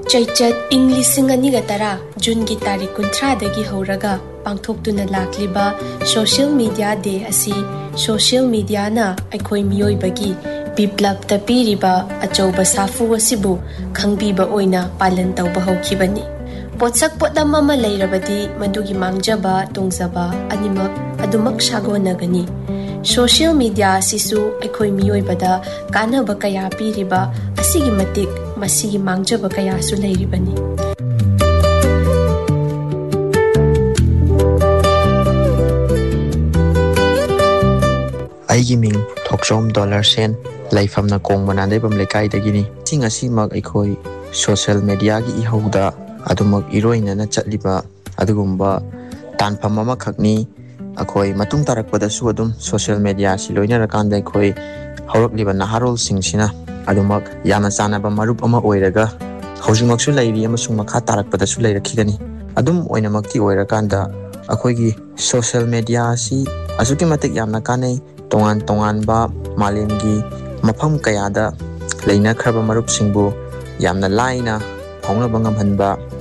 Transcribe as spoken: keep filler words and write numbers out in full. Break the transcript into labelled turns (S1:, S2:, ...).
S1: Chaichat ing lising aniga tara June gi tarik kuntra dagi hauraga pangthoktuna lakliba social media day asi social media na aikoi miyoi bagi biplap ta piriba achauba safu asibu khangbiba oina palan tawba hokibani potsak potam ama leirabadi madugi mangjaba tongzaba animak adumak sagonagani social media asisu aikoi miyoi bada kanaba kaya piriba asigi matik masigi mangjaba kaya su leiribani
S2: Aigi ming thoksom dollar sen laifamna kongbana debam lekai dagini ting asimak aikoi social media gi ihauda adumak iroina na chatliba adugumba tanpham ama khakni akoi matung tarakpada su adum social media si loina rakanda akoi haurakliba naharol singsina adumak yana chanaba marup ama oiraga haujimaksu lairi amasung makha tarakpada su lairakhigani adum oinamakti oirakanda akoi gi social media si asuki matik yamna kanai tongan tongan ba malemgi mafam kayada leina khraba marup singbu yamna laina phongnaba ngamhanba